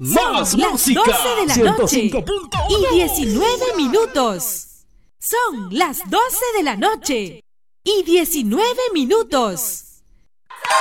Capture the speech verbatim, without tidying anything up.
Más las música. doce de la ciento noche cinco punto uno. y diecinueve minutos. Son las doce de la noche y diecinueve minutos.